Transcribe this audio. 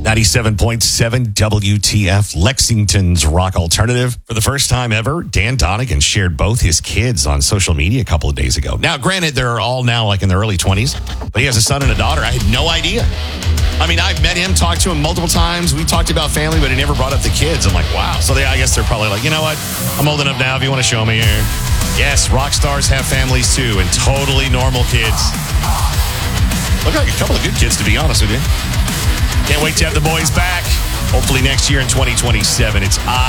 97.7 WTF, Lexington's rock alternative. For the first time ever, Dan Donegan shared both his kids on social media a couple of days ago. Now, granted, they're all now like in their early 20s, but he has a son and a daughter. I had no idea. I mean, I've met him, talked to him multiple times. We talked about family, but he never brought up the kids. I'm like, wow. So I guess they're probably like, you know what? I'm old enough now if you want to show me here. Yes, rock stars have families too, and totally normal kids. Look like a couple of good kids, to be honest with you. Can't wait to have the boys back. Hopefully next year in 2027. It's